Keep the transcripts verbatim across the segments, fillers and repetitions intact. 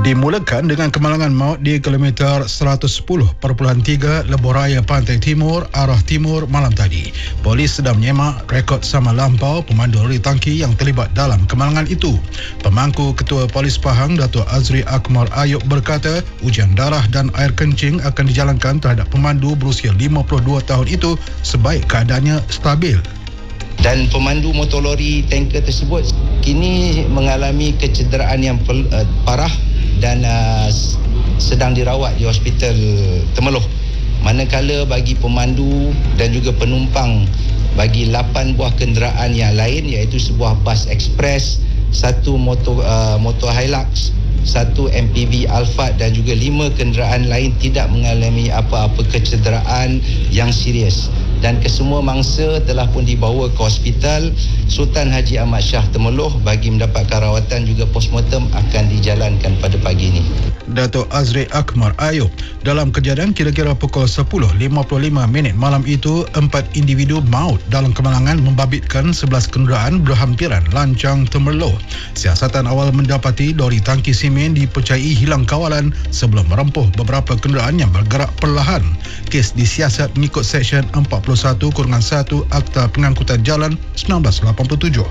Dimulakan dengan kemalangan maut di kilometer seratus sepuluh perpuluhan tiga Lebuh Raya Pantai Timur, arah timur malam tadi. Polis sedang menyemak rekod sama lampau pemandu lori tangki yang terlibat dalam kemalangan itu. Pemangku Ketua Polis Pahang, Datuk Azri Akmal Ayub berkata, ujian darah dan air kencing akan dijalankan terhadap pemandu berusia lima puluh dua tahun itu sebaik keadaannya stabil. Dan pemandu motor lori tanker tersebut kini mengalami kecederaan yang pel, uh, parah dan uh, sedang dirawat di Hospital Temerloh. Manakala bagi pemandu dan juga penumpang bagi lapan buah kenderaan yang lain, iaitu sebuah bas ekspres, satu motor uh, motor Hilux, satu M P V Alphard dan juga lima kenderaan lain tidak mengalami apa-apa kecederaan yang serius. Dan kesemua mangsa telah pun dibawa ke Hospital Sultan Haji Ahmad Shah Temerloh bagi mendapatkan rawatan, juga postmortem akan dijalankan pada pagi ini. Datuk Azri Akmal Ayub, dalam kejadian kira-kira pukul sepuluh lima puluh lima minit malam itu, empat individu maut dalam kemalangan membabitkan sebelas kenderaan berhampiran lancang Temerloh. Siasatan awal mendapati lori tangki simen dipercayai hilang kawalan sebelum merempuh beberapa kenderaan yang bergerak perlahan. Kes disiasat mengikut Seksyen empat puluh satu satu Akta Pengangkutan Jalan seribu sembilan ratus lapan puluh tujuh.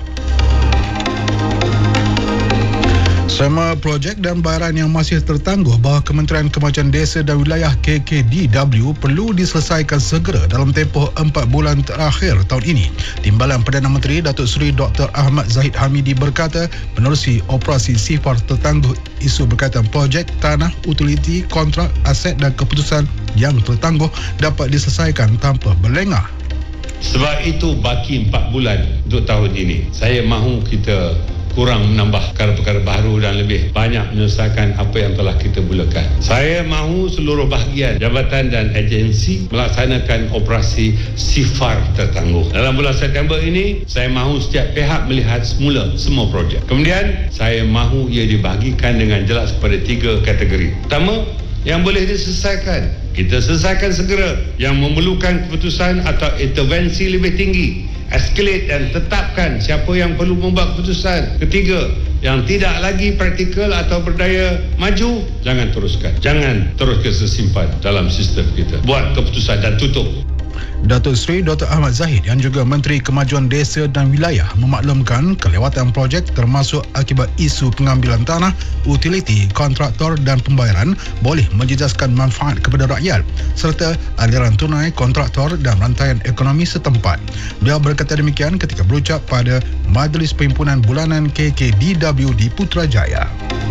Sama projek dan bayaran yang masih tertangguh bahawa Kementerian Kemajuan Desa dan Wilayah K K D W perlu diselesaikan segera dalam tempoh empat bulan terakhir tahun ini. Timbalan Perdana Menteri Datuk Seri Doktor Ahmad Zahid Hamidi berkata, menerusi operasi sifar tertangguh isu berkaitan projek, tanah, utiliti, kontrak, aset dan keputusan yang tertangguh dapat diselesaikan tanpa berlengah. Sebab itu baki empat bulan untuk tahun ini. Saya mahu kita kurang menambah perkara-perkara baru dan lebih banyak menyelesaikan apa yang telah kita mulakan. Saya mahu seluruh bahagian jabatan dan agensi melaksanakan operasi sifar tertangguh. Dalam bulan September ini, saya mahu setiap pihak melihat semula semua projek. Kemudian, saya mahu ia dibahagikan dengan jelas kepada tiga kategori. Pertama, yang boleh diselesaikan, kita selesaikan segera. Yang memerlukan keputusan atau intervensi lebih tinggi, escalate dan tetapkan siapa yang perlu membuat keputusan. Ketiga, yang tidak lagi praktikal atau berdaya maju, jangan teruskan. Jangan teruskan sesimpan dalam sistem kita. Buat keputusan dan tutup. Datuk Seri Doktor Ahmad Zahid yang juga Menteri Kemajuan Desa dan Wilayah memaklumkan kelewatan projek termasuk akibat isu pengambilan tanah, utiliti, kontraktor dan pembayaran boleh menjejaskan manfaat kepada rakyat serta aliran tunai kontraktor dan rantaian ekonomi setempat. Beliau berkata demikian ketika berucap pada Majlis Perhimpunan Bulanan K K D W di Putrajaya.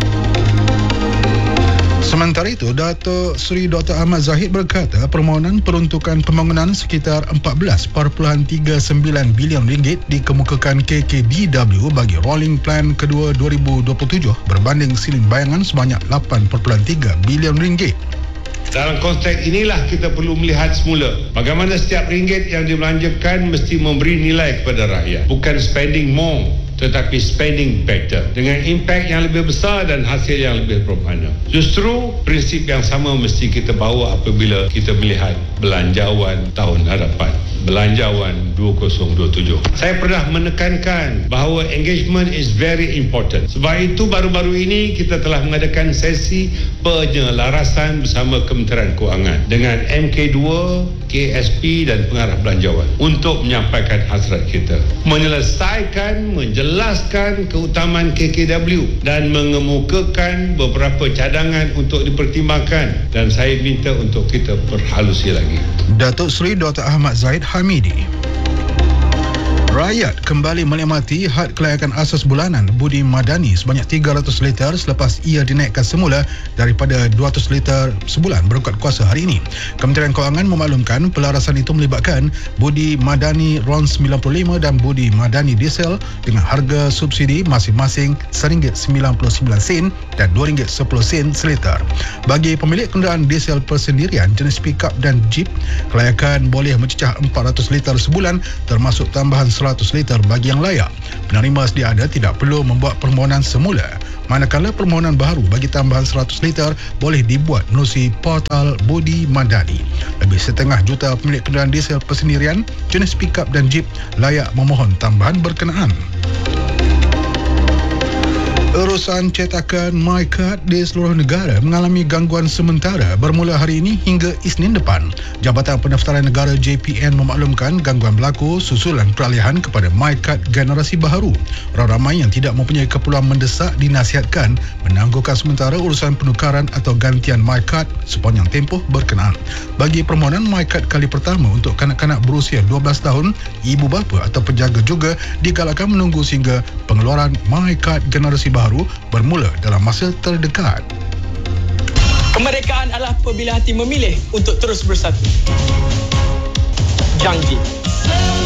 Sementara itu, Datuk Seri Doktor Ahmad Zahid berkata permohonan peruntukan pembangunan sekitar empat belas perpuluhan tiga sembilan bilion ringgit dikemukakan K K D W bagi Rolling Plan kedua dua ribu dua puluh tujuh berbanding siling bayangan sebanyak lapan perpuluhan tiga bilion ringgit. Dalam konteks inilah kita perlu melihat semula bagaimana setiap ringgit yang dibelanjakan mesti memberi nilai kepada rakyat. Bukan spending more, tetapi spending better dengan impact yang lebih besar dan hasil yang lebih bermakna. Justru prinsip yang sama mesti kita bawa apabila kita melihat belanjawan tahun hadapan, belanjawan dua ribu dua puluh tujuh. Saya pernah menekankan bahawa engagement is very important. Sebab itu baru-baru ini kita telah mengadakan sesi penyelarasan bersama Kementerian Kewangan dengan M K dua, K S P dan pengarah belanjawan untuk menyampaikan hasrat kita, menyelesaikan, menjelaskan keutamaan K K W dan mengemukakan beberapa cadangan untuk dipertimbangkan, dan saya minta untuk kita perhalusi lagi. Datuk Seri Doktor Ahmad Zahid Hamidi. Rakyat kembali menikmati had kelayakan asas bulanan Budi Madani sebanyak tiga ratus liter selepas ia dinaikkan semula daripada dua ratus liter sebulan berkat kuasa hari ini. Kementerian Kewangan memaklumkan pelarasan itu melibatkan Budi Madani RON sembilan puluh lima dan Budi Madani Diesel dengan harga subsidi masing-masing satu ringgit sembilan puluh sembilan sen dan dua ringgit sepuluh sen seliter. Bagi pemilik kenderaan diesel persendirian jenis pick-up dan jeep, kelayakan boleh mencecah empat ratus liter sebulan termasuk tambahan seratus liter bagi yang layak. Penerima sedia ada tidak perlu membuat permohonan semula, manakala permohonan baru bagi tambahan seratus liter boleh dibuat melalui portal Budi Madani. Lebih setengah juta pemilik kenderaan diesel persendirian jenis pick-up dan jeep layak memohon tambahan berkenaan. Urusan cetakan MyCard di seluruh negara mengalami gangguan sementara bermula hari ini hingga Isnin depan. Jabatan Pendaftaran Negara J P N memaklumkan gangguan berlaku susulan peralihan kepada MyCard generasi baharu. Ramai yang tidak mempunyai keperluan mendesak dinasihatkan menangguhkan sementara urusan penukaran atau gantian MyCard sepanjang tempoh berkenaan. Bagi permohonan MyCard kali pertama untuk kanak-kanak berusia dua belas tahun, ibu bapa atau penjaga juga digalakkan menunggu sehingga pengeluaran MyCard generasi baharu bermula dalam masa terdekat. Kemerdekaan adalah apabila hati memilih untuk terus bersatu. Janji.